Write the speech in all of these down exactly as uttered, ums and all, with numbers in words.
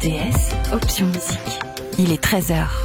T S, option musique. Il est treize heures.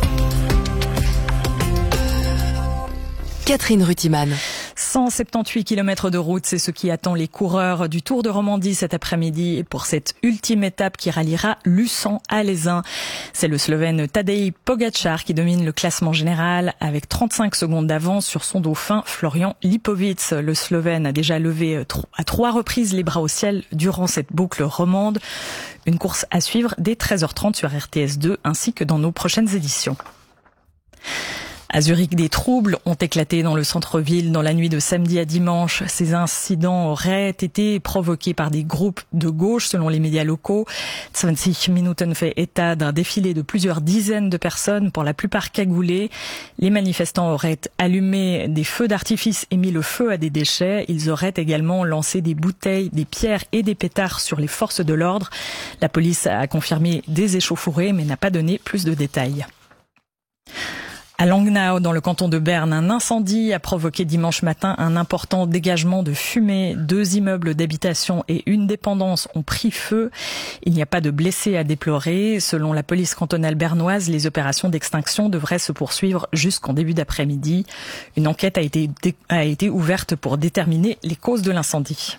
Catherine Rutiman. cent soixante-dix-huit kilomètres de route, c'est ce qui attend les coureurs du Tour de Romandie cet après-midi pour cette ultime étape qui ralliera Luçon à Lézin. C'est le Slovène Tadej Pogačar qui domine le classement général avec trente-cinq secondes d'avance sur son dauphin Florian Lipovic. Le Slovène a déjà levé à trois reprises les bras au ciel durant cette boucle romande. Une course à suivre dès treize heures trente sur R T S deux ainsi que dans nos prochaines éditions. À Zurich, des troubles ont éclaté dans le centre-ville dans la nuit de samedi à dimanche. Ces incidents auraient été provoqués par des groupes de gauche, selon les médias locaux. vingt Minuten fait état d'un défilé de plusieurs dizaines de personnes, pour la plupart cagoulées. Les manifestants auraient allumé des feux d'artifice et mis le feu à des déchets. Ils auraient également lancé des bouteilles, des pierres et des pétards sur les forces de l'ordre. La police a confirmé des échauffourées, mais n'a pas donné plus de détails. À Langnau, dans le canton de Berne, un incendie a provoqué dimanche matin un important dégagement de fumée. Deux immeubles d'habitation et une dépendance ont pris feu. Il n'y a pas de blessés à déplorer. Selon la police cantonale bernoise, les opérations d'extinction devraient se poursuivre jusqu'en début d'après-midi. Une enquête a été, a été ouverte pour déterminer les causes de l'incendie.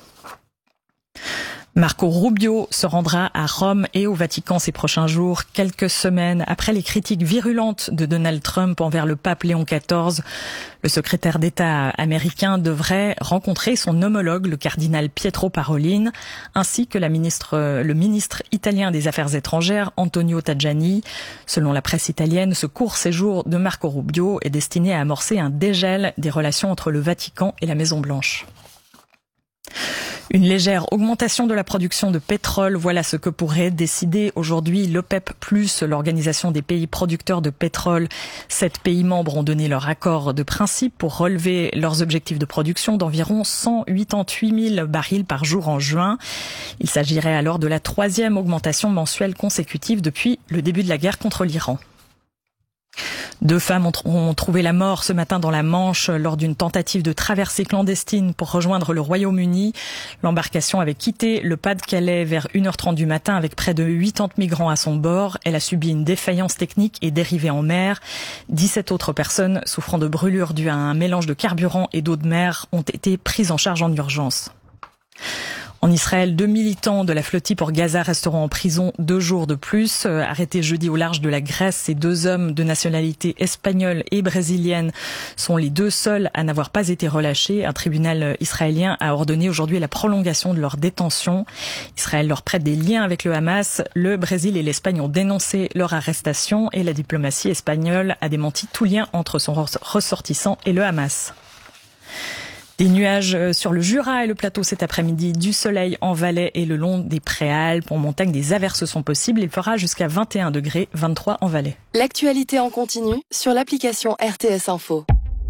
Marco Rubio se rendra à Rome et au Vatican ces prochains jours, quelques semaines après les critiques virulentes de Donald Trump envers le pape Léon quatorze. Le secrétaire d'État américain devrait rencontrer son homologue, le cardinal Pietro Parolin, ainsi que la ministre, le ministre italien des Affaires étrangères, Antonio Tajani. Selon la presse italienne, ce court séjour de Marco Rubio est destiné à amorcer un dégel des relations entre le Vatican et la Maison-Blanche. Une légère augmentation de la production de pétrole, voilà ce que pourrait décider aujourd'hui l'OPEP plus, l'organisation des pays producteurs de pétrole. Sept pays membres ont donné leur accord de principe pour relever leurs objectifs de production d'environ cent quatre-vingt-huit mille barils par jour en juin. Il s'agirait alors de la troisième augmentation mensuelle consécutive depuis le début de la guerre contre l'Iran. Deux femmes ont trouvé la mort ce matin dans la Manche lors d'une tentative de traversée clandestine pour rejoindre le Royaume-Uni. L'embarcation avait quitté le Pas-de-Calais vers une heure trente du matin avec près de quatre-vingts migrants à son bord. Elle a subi une défaillance technique et dérivé en mer. dix-sept autres personnes souffrant de brûlures dues à un mélange de carburant et d'eau de mer ont été prises en charge en urgence. En Israël, deux militants de la flottille pour Gaza resteront en prison deux jours de plus. Arrêtés jeudi au large de la Grèce, ces deux hommes de nationalité espagnole et brésilienne sont les deux seuls à n'avoir pas été relâchés. Un tribunal israélien a ordonné aujourd'hui la prolongation de leur détention. Israël leur prête des liens avec le Hamas. Le Brésil et l'Espagne ont dénoncé leur arrestation et la diplomatie espagnole a démenti tout lien entre son ressortissant et le Hamas. Des nuages sur le Jura et le plateau cet après-midi, du soleil en Valais et le long des Préalpes. En montagne, des averses sont possibles. Il fera jusqu'à vingt et un degrés, vingt-trois en Valais. L'actualité en continu sur l'application R T S Info.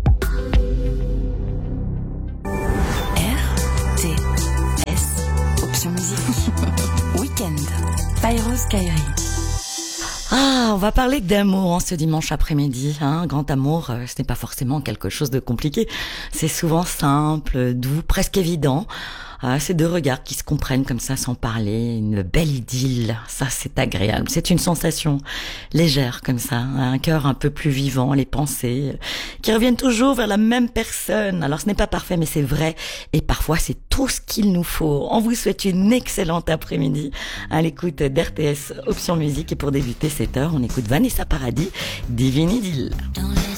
R T S, option musique. Week-end. Pyros Kairi. Ah, on va parler d'amour en ce dimanche après-midi. Hein. Grand amour, euh, ce n'est pas forcément quelque chose de compliqué. C'est souvent simple, doux, presque évident. Ah, ces deux regards qui se comprennent comme ça sans parler, une belle idylle, ça c'est agréable. C'est une sensation légère comme ça, un cœur un peu plus vivant, les pensées qui reviennent toujours vers la même personne. Alors ce n'est pas parfait mais c'est vrai et parfois c'est tout ce qu'il nous faut. On vous souhaite une excellente après-midi à l'écoute d'R T S Option Musique et pour débuter cette heure, on écoute Vanessa Paradis, Divine Idylle.